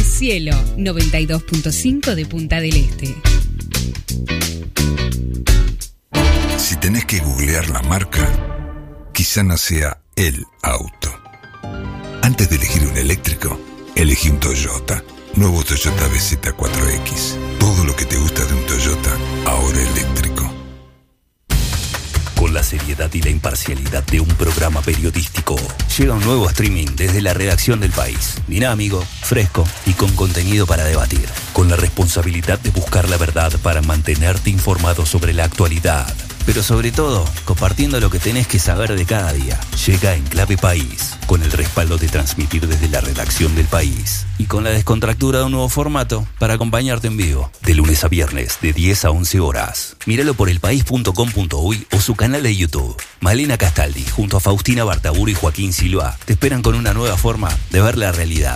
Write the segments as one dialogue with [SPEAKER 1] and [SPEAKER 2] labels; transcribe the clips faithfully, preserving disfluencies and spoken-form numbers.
[SPEAKER 1] es Cielo, noventa y dos punto cinco de Punta del Este.
[SPEAKER 2] Si tenés que googlear la marca, quizá no sea el auto. Antes de elegir un eléctrico, elegí un Toyota. Nuevo Toyota B Z cuatro X. Todo lo que te gusta de un Toyota, ahora eléctrico.
[SPEAKER 3] Con la seriedad y la imparcialidad de un programa periodístico, llega un nuevo streaming desde la redacción del País. Dinámico, fresco y con contenido para debatir. Con la responsabilidad de buscar la verdad para mantenerte informado sobre la actualidad. Pero sobre todo, compartiendo lo que tenés que saber de cada día. Llega Enclave País, con el respaldo de transmitir desde la redacción del País. Y con la descontractura de un nuevo formato para acompañarte en vivo. De lunes a viernes, de diez a once horas. Míralo por elpaís punto com punto uy o su canal de YouTube. Malena Castaldi, junto a Faustina Bartaburo y Joaquín Silva, te esperan con una nueva forma de ver la realidad.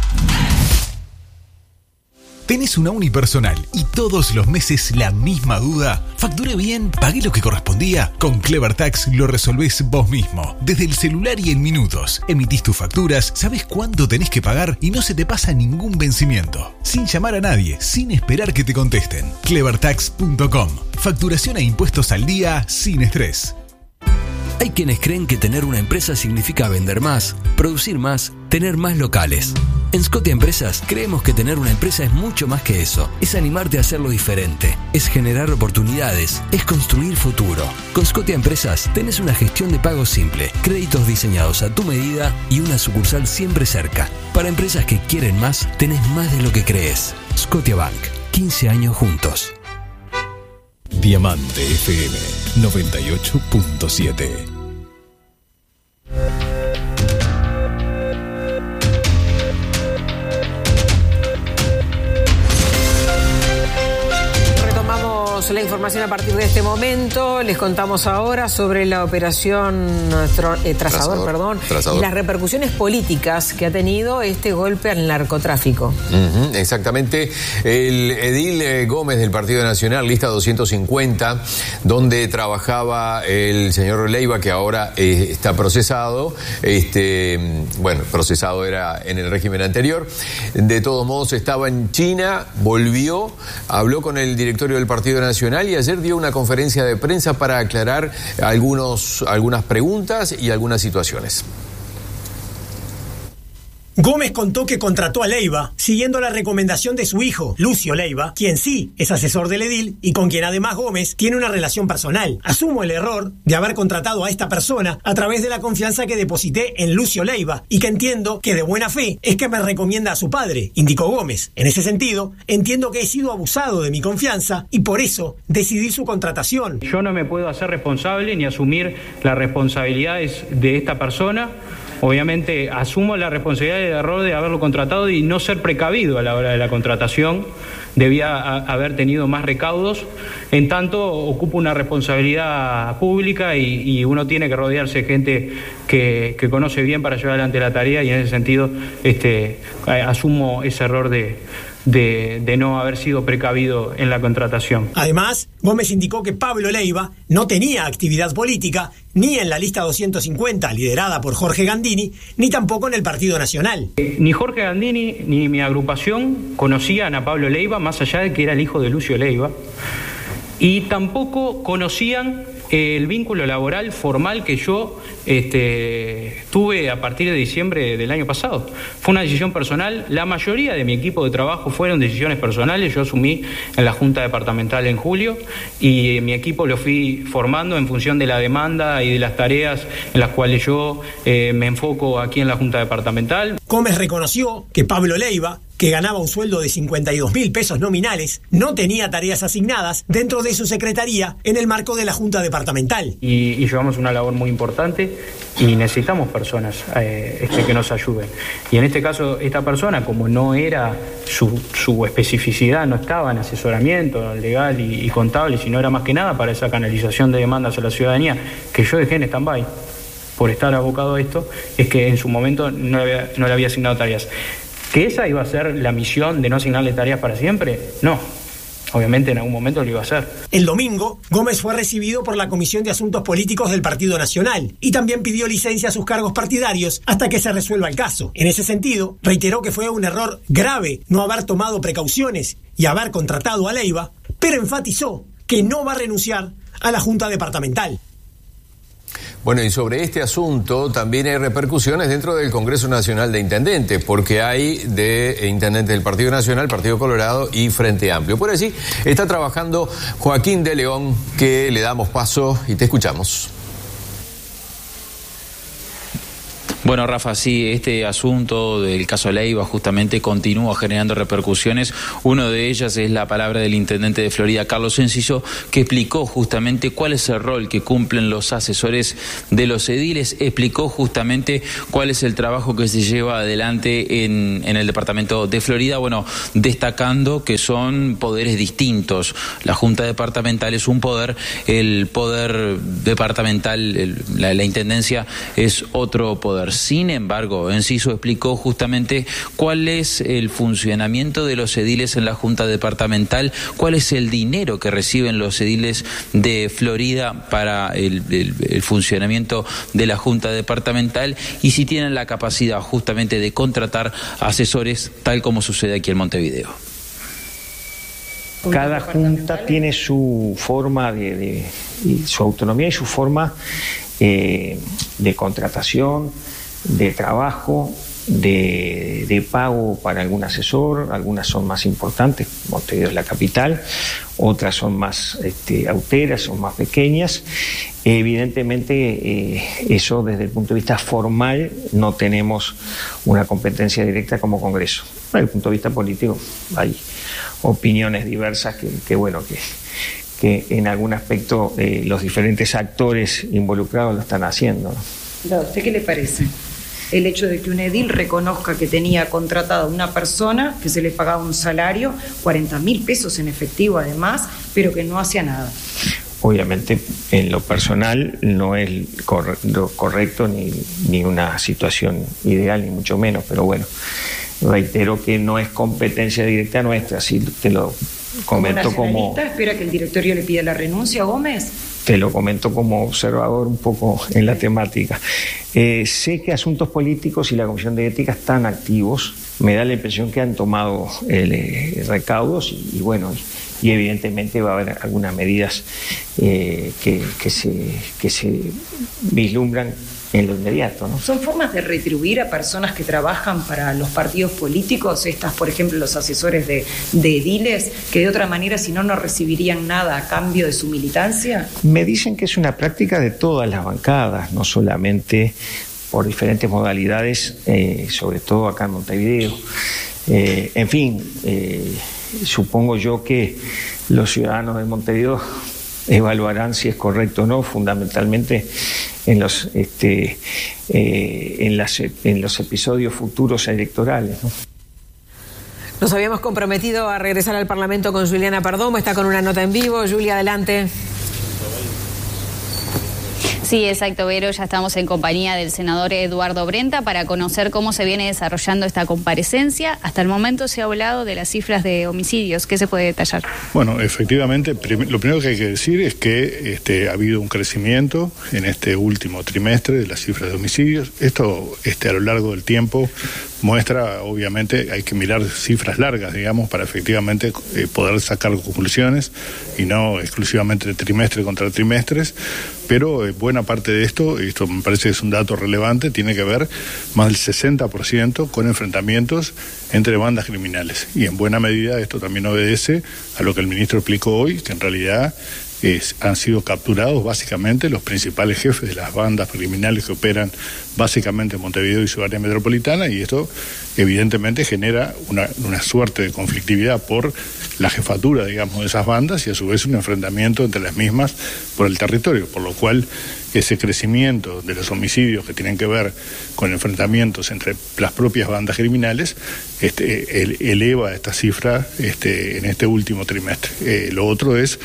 [SPEAKER 4] ¿Tenés una unipersonal y todos los meses la misma duda? ¿Facturé bien? ¿Pagué lo que correspondía? Con Clever Tax lo resolvés vos mismo. Desde el celular y en minutos. Emitís tus facturas, sabés cuánto tenés que pagar y no se te pasa ningún vencimiento. Sin llamar a nadie, sin esperar que te contesten. clever tax punto com. Facturación e impuestos al día sin estrés.
[SPEAKER 5] Hay quienes creen que tener una empresa significa vender más, producir más, tener más locales. En Scotia Empresas creemos que tener una empresa es mucho más que eso. Es animarte a hacerlo diferente, es generar oportunidades, es construir futuro. Con Scotia Empresas tenés una gestión de pago simple, créditos diseñados a tu medida y una sucursal siempre cerca. Para empresas que quieren más, tenés más de lo que crees. Scotia Bank, quince años juntos.
[SPEAKER 4] Diamante F M noventa y ocho punto siete.
[SPEAKER 6] La información a partir de este momento. Les contamos ahora sobre la operación tro, eh, trazador, trazador, perdón, trazador. Y las repercusiones políticas que ha tenido este golpe al narcotráfico.
[SPEAKER 7] Uh-huh, exactamente. El edil Gómez del Partido Nacional, lista doscientos cincuenta, donde trabajaba el señor Leiva, que ahora eh, está procesado. Este, bueno, procesado era en el régimen anterior. De todos modos, estaba en China, volvió, habló con el directorio del Partido Nacional y ayer dio una conferencia de prensa para aclarar algunos, algunas preguntas y algunas situaciones.
[SPEAKER 8] Gómez contó que contrató a Leiva siguiendo la recomendación de su hijo, Lucio Leiva, quien sí es asesor del edil y con quien además Gómez tiene una relación personal. Asumo el error de haber contratado a esta persona a través de la confianza que deposité en Lucio Leiva y que entiendo que de buena fe es que me recomienda a su padre, indicó Gómez. En ese sentido, entiendo que he sido abusado de mi confianza y por eso decidí su contratación.
[SPEAKER 9] Yo no me puedo hacer responsable ni asumir las responsabilidades de esta persona. Obviamente asumo la responsabilidad del error de haberlo contratado y no ser precavido a la hora de la contratación. Debía a, haber tenido más recaudos. En tanto, ocupa una responsabilidad pública y, y uno tiene que rodearse de gente que, que conoce bien para llevar adelante la tarea y en ese sentido este, asumo ese error de... De, de no haber sido precavido en la contratación.
[SPEAKER 8] Además, Gómez indicó que Pablo Leiva no tenía actividad política ni en la lista doscientos cincuenta liderada por Jorge Gandini, ni tampoco en el Partido Nacional.
[SPEAKER 9] Eh, ni Jorge Gandini ni mi agrupación conocían a Pablo Leiva, más allá de que era el hijo de Lucio Leiva, y tampoco conocían el vínculo laboral formal que yo este, tuve a partir de diciembre del año pasado. Fue una decisión personal. La mayoría de mi equipo de trabajo fueron decisiones personales. Yo asumí en la Junta Departamental en julio y mi equipo lo fui formando en función de la demanda y de las tareas en las cuales yo eh, me enfoco aquí en la Junta Departamental.
[SPEAKER 8] Gómez reconoció que Pablo Leiva, que ganaba un sueldo de cincuenta y dos mil pesos nominales, no tenía tareas asignadas dentro de su secretaría en el marco de la Junta Departamental.
[SPEAKER 9] Y, y llevamos una labor muy importante y necesitamos personas eh, este, que nos ayuden. Y en este caso, esta persona, como no era su, su especificidad, no estaba en asesoramiento legal y, y contable, sino era más que nada para esa canalización de demandas a la ciudadanía, que yo dejé en stand-by por estar abocado a esto, es que en su momento no le había, no le había asignado tareas. ¿Que esa iba a ser la misión de no asignarle tareas para siempre? No. obviamente en algún momento lo iba a hacer.
[SPEAKER 8] El domingo, Gómez fue recibido por la Comisión de Asuntos Políticos del Partido Nacional y también pidió licencia a sus cargos partidarios hasta que se resuelva el caso. En ese sentido, reiteró que fue un error grave no haber tomado precauciones y haber contratado a Leiva, pero enfatizó que no va a renunciar a la Junta Departamental.
[SPEAKER 7] Bueno, y sobre este asunto también hay repercusiones dentro del Congreso Nacional de Intendentes, porque hay de intendentes del Partido Nacional, Partido Colorado y Frente Amplio. Por allí está trabajando Joaquín de León, que le damos paso y te escuchamos.
[SPEAKER 10] Bueno, Rafa, sí, este asunto del caso Leiva justamente continúa generando repercusiones. Una de ellas es la palabra del intendente de Florida, Carlos Enciso, que explicó justamente cuál es el rol que cumplen los asesores de los ediles, explicó justamente cuál es el trabajo que se lleva adelante en, en el departamento de Florida, bueno, destacando que son poderes distintos. La Junta Departamental es un poder, el poder departamental, el, la, la intendencia es otro poder. Sin embargo, Enciso explicó justamente cuál es el funcionamiento de los ediles en la Junta Departamental, cuál es el dinero que reciben los ediles de Florida para el, el, el funcionamiento de la Junta Departamental y si tienen la capacidad justamente de contratar asesores, tal como sucede aquí en Montevideo.
[SPEAKER 11] Cada junta tiene su forma de, de y su autonomía y su forma eh, de contratación, de trabajo, de, de pago para algún asesor. Algunas son más importantes, Montevideo es la capital, otras son más este, austeras, son más pequeñas. Evidentemente eh, eso desde el punto de vista formal no tenemos una competencia directa como Congreso. Desde el punto de vista político hay opiniones diversas que, que bueno, que, que en algún aspecto eh, los diferentes actores involucrados lo están haciendo, ¿no?
[SPEAKER 12] ¿A usted qué le parece? El hecho de que un edil reconozca que tenía contratada una persona, que se le pagaba un salario, cuarenta mil pesos en efectivo además, pero que no hacía nada.
[SPEAKER 11] Obviamente, en lo personal no es lo correcto ni, ni una situación ideal, ni mucho menos, pero bueno, reitero que no es competencia directa nuestra, así te lo comento como...
[SPEAKER 12] ¿Como espera que el directorio le pida la renuncia a Gómez?
[SPEAKER 11] Te lo comento como observador un poco en la temática. Eh, sé que asuntos políticos y la Comisión de Ética están activos. Me da la impresión que han tomado eh, recaudos y, y bueno, y evidentemente va a haber algunas medidas eh, que, que, se, que se vislumbran en lo inmediato, ¿no?
[SPEAKER 12] ¿Son formas de retribuir a personas que trabajan para los partidos políticos? Estas, por ejemplo, los asesores de, de ediles, que de otra manera, si no, no recibirían nada a cambio de su militancia.
[SPEAKER 11] Me dicen que es una práctica de todas las bancadas, no solamente por diferentes modalidades, eh, sobre todo acá en Montevideo. Eh, en fin, eh, supongo yo que los ciudadanos de Montevideo evaluarán si es correcto o no, fundamentalmente en los este eh, en las en los episodios futuros electorales, ¿no?
[SPEAKER 6] Nos habíamos comprometido a regresar al Parlamento con Juliana Perdomo, está con una nota en vivo. Julia, adelante.
[SPEAKER 13] Sí, exacto, Vero. Ya estamos en compañía del senador Eduardo Brenta para conocer cómo se viene desarrollando esta comparecencia. Hasta el momento se ha hablado de las cifras de homicidios. ¿Qué se puede detallar?
[SPEAKER 14] Bueno, efectivamente, prim- lo primero que hay que decir es que este, ha habido un crecimiento en este último trimestre de las cifras de homicidios. Esto este, a lo largo del tiempo muestra, obviamente, hay que mirar cifras largas, digamos, para efectivamente eh, poder sacar conclusiones y no exclusivamente de trimestre contra trimestres, pero eh, buena parte de esto, y esto me parece que es un dato relevante, tiene que ver más del sesenta por ciento con enfrentamientos entre bandas criminales. Y en buena medida esto también obedece a lo que el ministro explicó hoy, que en realidad Es, han sido capturados básicamente los principales jefes de las bandas criminales que operan básicamente en Montevideo y su área metropolitana, y esto evidentemente genera una, una suerte de conflictividad por la jefatura, digamos, de esas bandas y a su vez un enfrentamiento entre las mismas por el territorio, por lo cual ese crecimiento de los homicidios que tienen que ver con enfrentamientos entre las propias bandas criminales este, el, eleva esta cifra este, en este último trimestre. Eh, lo otro es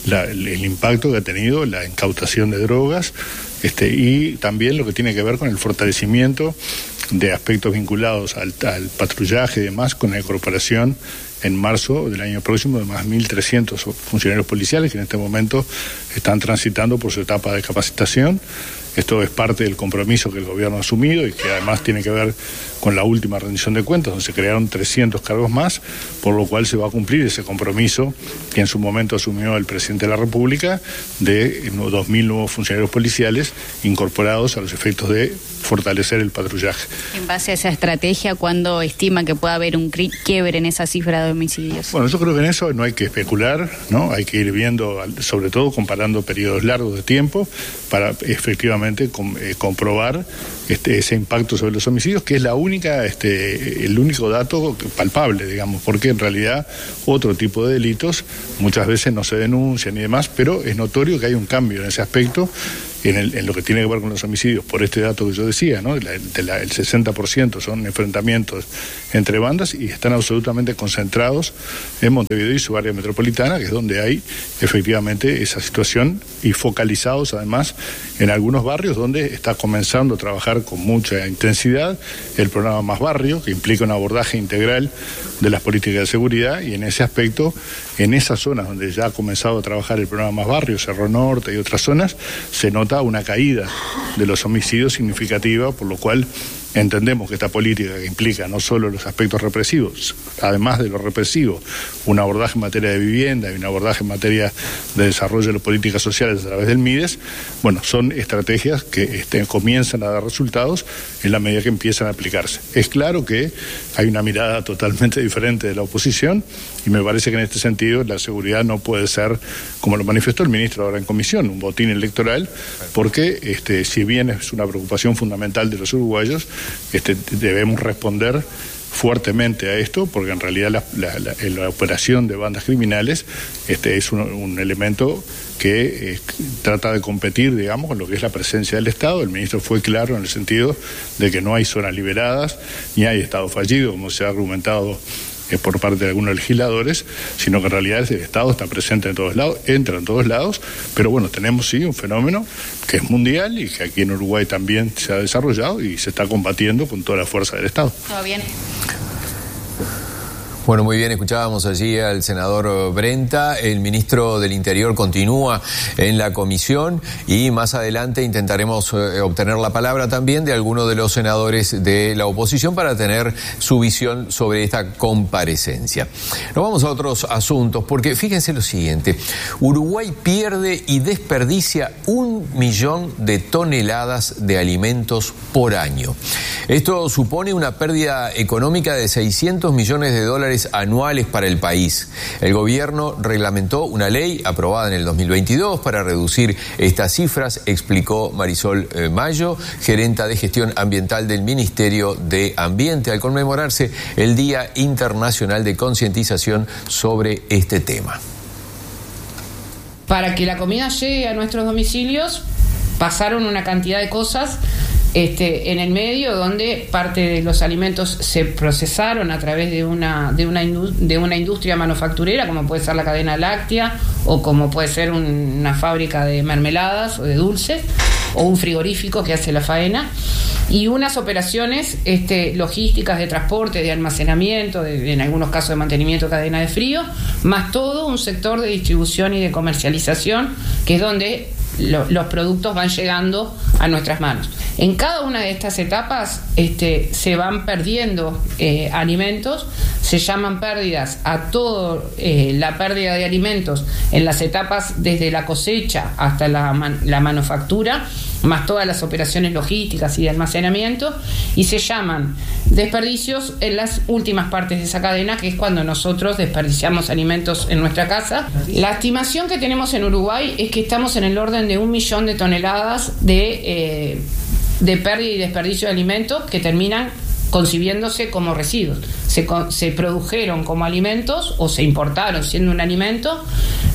[SPEAKER 14] la, el, el impacto que ha tenido la incautación de drogas, este, y también lo que tiene que ver con el fortalecimiento de aspectos vinculados al, al patrullaje y demás, con la incorporación en marzo del año próximo de más mil trescientos funcionarios policiales que en este momento están transitando por su etapa de capacitación. Esto es parte del compromiso que el gobierno ha asumido y que además tiene que ver con la última rendición de cuentas, donde se crearon trescientos cargos más, por lo cual se va a cumplir ese compromiso que en su momento asumió el presidente de la República de dos mil nuevos funcionarios policiales incorporados a los efectos de fortalecer el patrullaje.
[SPEAKER 13] En base a esa estrategia, ¿cuándo estima que pueda haber un quiebre en esa cifra de homicidios?
[SPEAKER 14] Bueno, yo creo que en eso no hay que especular, ¿no? Hay que ir viendo, sobre todo comparando periodos largos de tiempo, para efectivamente com, eh, comprobar este, ese impacto sobre los homicidios, que es la única, este, el único dato palpable, digamos, porque en realidad otro tipo de delitos muchas veces no se denuncian y demás, pero es notorio que hay un cambio en ese aspecto. En, el, en lo que tiene que ver con los homicidios, por este dato que yo decía, ¿no? La, de la, el sesenta por ciento son enfrentamientos entre bandas y están absolutamente concentrados en Montevideo y su área metropolitana, que es donde hay efectivamente esa situación, y focalizados además en algunos barrios donde está comenzando a trabajar con mucha intensidad el programa Más Barrio, que implica un abordaje integral de las políticas de seguridad, y en ese aspecto, en esas zonas donde ya ha comenzado a trabajar el programa Más Barrio, Cerro Norte y otras zonas, se nota una caída de los homicidios significativa, por lo cual entendemos que esta política, que implica no solo los aspectos represivos, además de lo represivo, un abordaje en materia de vivienda y un abordaje en materia de desarrollo de las políticas sociales a través del MIDES, bueno, son estrategias que este, comienzan a dar resultados en la medida que empiezan a aplicarse. Es claro que hay una mirada totalmente diferente de la oposición, y me parece que en este sentido la seguridad no puede ser, como lo manifestó el ministro ahora en comisión, un botín electoral, porque este, si bien es una preocupación fundamental de los uruguayos, este, debemos responder fuertemente a esto, porque en realidad la, la, la, la operación de bandas criminales este, es un, un elemento que eh, trata de competir, digamos, con lo que es la presencia del Estado. El ministro fue claro en el sentido de que no hay zonas liberadas, ni hay Estado fallido, como se ha argumentado por parte de algunos legisladores, sino que en realidad el Estado está presente en todos lados, entra en todos lados, pero bueno, tenemos sí un fenómeno que es mundial y que aquí en Uruguay también se ha desarrollado y se está combatiendo con toda la fuerza del Estado.
[SPEAKER 13] ¿Todo bien?
[SPEAKER 7] Bueno, muy bien, escuchábamos allí al senador Brenta. El ministro del Interior continúa en la comisión y más adelante intentaremos eh, obtener la palabra también de alguno de los senadores de la oposición para tener su visión sobre esta comparecencia. Nos vamos a otros asuntos, porque fíjense lo siguiente: Uruguay pierde y desperdicia un millón de toneladas de alimentos por año. Esto supone una pérdida económica de seiscientos millones de dólares anuales para el país. El gobierno reglamentó una ley aprobada en el dos mil veintidós para reducir estas cifras, explicó Marisol eh, Mayo, gerenta de gestión ambiental del Ministerio de Ambiente, al conmemorarse el Día Internacional de Concientización sobre este tema.
[SPEAKER 15] Para que la comida llegue a nuestros domicilios, pasaron una cantidad de cosas Este, en el medio, donde parte de los alimentos se procesaron a través de una de una, de una industria manufacturera, como puede ser la cadena láctea, o como puede ser un, una fábrica de mermeladas o de dulces, o un frigorífico que hace la faena, y unas operaciones este, logísticas de transporte, de almacenamiento, de, en algunos casos de mantenimiento de cadena de frío, más todo un sector de distribución y de comercialización, que es donde lo, los productos van llegando a nuestras manos. En cada una de estas etapas este, se van perdiendo eh, alimentos, se llaman pérdidas a todo eh, la pérdida de alimentos en las etapas desde la cosecha hasta la, man, la manufactura, más todas las operaciones logísticas y de almacenamiento, y se llaman desperdicios en las últimas partes de esa cadena, que es cuando nosotros desperdiciamos alimentos en nuestra casa. La estimación que tenemos en Uruguay es que estamos en el orden de un millón de toneladas de, eh, de pérdida y desperdicio de alimentos que terminan concibiéndose como residuos. Se, se produjeron como alimentos o se importaron siendo un alimento,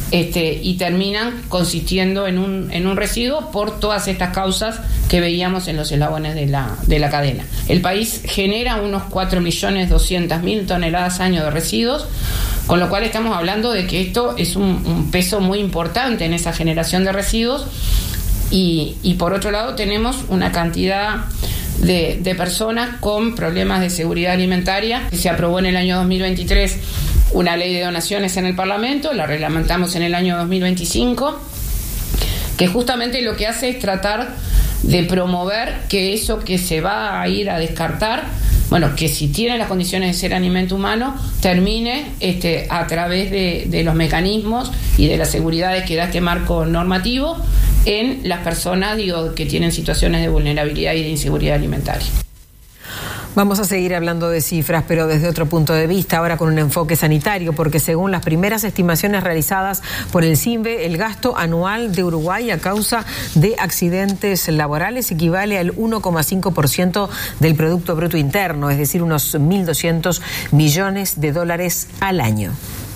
[SPEAKER 15] este, y terminan consistiendo en un, en un residuo por todas estas causas que veíamos en los eslabones de la, de la cadena. El país genera unos cuatro millones doscientas mil toneladas año de residuos, con lo cual estamos hablando de que esto es un, un peso muy importante en esa generación de residuos. Y, y por otro lado tenemos una cantidad de, de personas con problemas de seguridad alimentaria. Se aprobó en el año dos mil veintitrés una ley de donaciones en el Parlamento, la reglamentamos en el año dos mil veinticinco, que justamente lo que hace es tratar de promover que eso que se va a ir a descartar, bueno, que si tiene las condiciones de ser alimento humano, termine este, a través de, de los mecanismos y de las seguridades que da este marco normativo en las personas, digo, que tienen situaciones de vulnerabilidad y de inseguridad alimentaria.
[SPEAKER 6] Vamos a seguir hablando de cifras, pero desde otro punto de vista, ahora con un enfoque sanitario, porque según las primeras estimaciones realizadas por el CINVE, el gasto anual de Uruguay a causa de accidentes laborales equivale al uno coma cinco por ciento del Producto Bruto Interno, es decir, unos mil doscientos millones de dólares al año.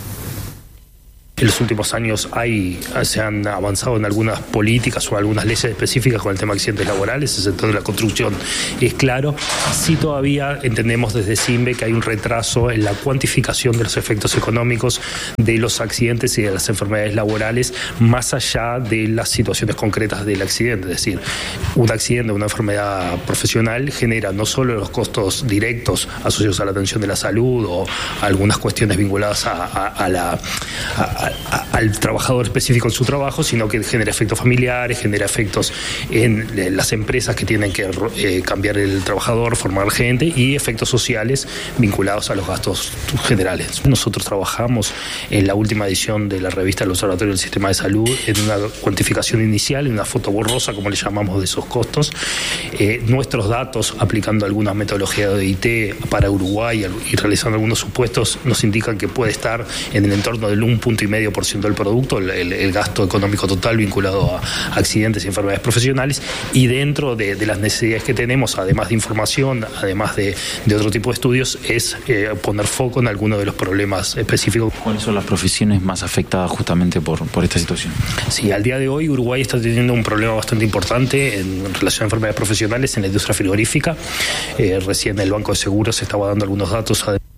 [SPEAKER 16] En los últimos años hay, se han avanzado en algunas políticas o algunas leyes específicas con el tema de accidentes laborales. El sector de la construcción es claro. Sí, todavía entendemos desde CINVE que hay un retraso en la cuantificación de los efectos económicos de los accidentes y de las enfermedades laborales, más allá de las situaciones concretas del accidente. Es decir, un accidente, una enfermedad profesional genera no solo los costos directos asociados a la atención de la salud o algunas cuestiones vinculadas a, a, a la... A, al trabajador específico en su trabajo, sino que genera efectos familiares, genera efectos en las empresas que tienen que eh, cambiar el trabajador, formar gente, y efectos sociales vinculados a los gastos generales. Nosotros trabajamos en la última edición de la revista del Observatorio del Sistema de Salud en una cuantificación inicial, en una foto borrosa, como le llamamos, de esos costos. Eh, nuestros datos, aplicando algunas metodologías de I T para Uruguay y realizando algunos supuestos, nos indican que puede estar en el entorno del un punto y medio por ciento del producto, el, el, el gasto económico total vinculado a accidentes y enfermedades profesionales, y dentro de, de las necesidades que tenemos, además de información, además de, de otro tipo de estudios, es eh, poner foco en algunos de los problemas específicos.
[SPEAKER 10] ¿Cuáles son las profesiones más afectadas justamente por, por esta situación?
[SPEAKER 16] Sí, al día de hoy Uruguay está teniendo un problema bastante importante en relación a enfermedades profesionales en la industria frigorífica. Eh, recién el Banco de Seguros estaba dando algunos datos a